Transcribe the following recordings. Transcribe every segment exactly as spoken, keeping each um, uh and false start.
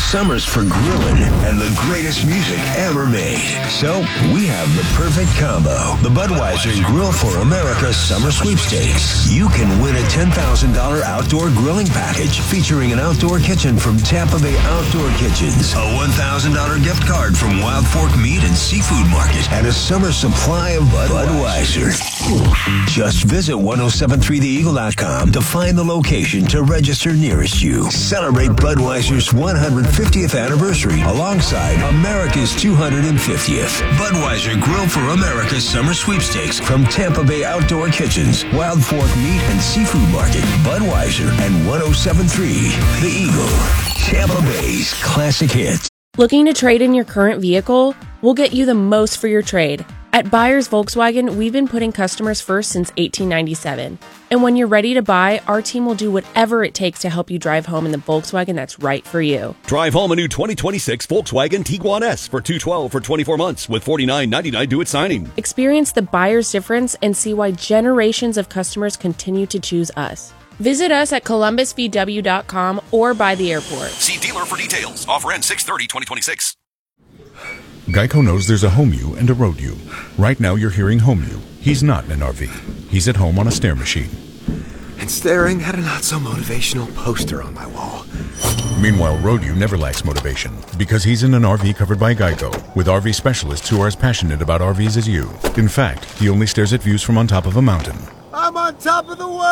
Summer's for grilling and the greatest music ever made. So we have the perfect combo. The Budweiser Grill for America Summer Sweepstakes. You can win a ten thousand dollars outdoor grilling package featuring an outdoor kitchen from Tampa Bay Outdoor Kitchens, a one thousand dollars gift card from Wild Fork Meat and Seafood Market, and a summer supply of Budweiser. Just visit ten seventy-three the eagle dot com to find the location to register nearest you. Celebrate Budweiser's one hundred fiftieth anniversary alongside America's two hundred fiftieth. Budweiser Grill for America Summer Sweepstakes from Tampa Bay Outdoor Kitchens, Wild Fork Meat and Seafood Market, Budweiser, and ten seventy-three The Eagle. Tampa Bay's classic hits. Looking to trade in your current vehicle? We'll get you the most for your trade. At Buyers Volkswagen, we've been putting customers first since eighteen ninety-seven. And when you're ready to buy, our team will do whatever it takes to help you drive home in the Volkswagen that's right for you. Drive home a new twenty twenty-six Volkswagen Tiguan S for two hundred twelve dollars for twenty-four months with forty-nine ninety-nine due at signing. Experience the buyer's difference and see why generations of customers continue to choose us. Visit us at columbus v w dot com or by the airport. See dealer for details. Offer ends six thirty twenty twenty-six. Geico knows there's a home you and a road you. Right now you're hearing home you. He's not in an R V. He's at home on a stair machine. And staring at a not-so-motivational poster on my wall. Meanwhile, road you never lacks motivation because he's in an R V covered by Geico with R V specialists who are as passionate about R Vs as you. In fact, he only stares at views from on top of a mountain. I'm on top of the world!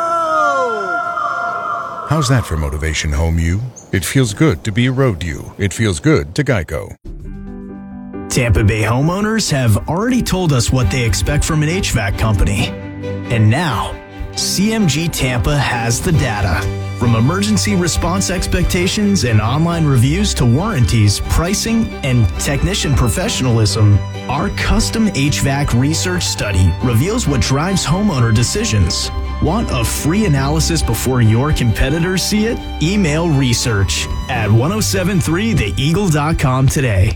How's that for motivation, home you? It feels good to be a road you. It feels good to Geico. Tampa Bay homeowners have already told us what they expect from an H V A C company. And now, C M G Tampa has the data. From emergency response expectations and online reviews to warranties, pricing, and technician professionalism, our custom H V A C research study reveals what drives homeowner decisions. Want a free analysis before your competitors see it? Email research at ten seventy-three the eagle dot com today.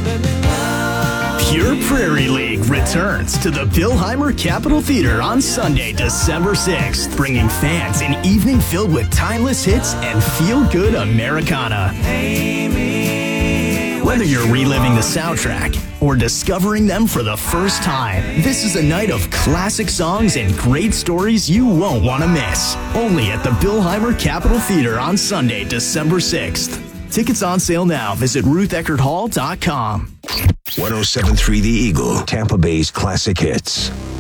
Pure Prairie League returns to the Billheimer Capitol Theater on Sunday, December sixth, bringing fans an evening filled with timeless hits and feel-good Americana. Whether you're reliving the soundtrack or discovering them for the first time, this is a night of classic songs and great stories you won't want to miss. Only at the Billheimer Capitol Theater on Sunday, December sixth. Tickets on sale now. Visit ruth eckerd hall dot com. ten seventy-three The Eagle, Tampa Bay's classic hits.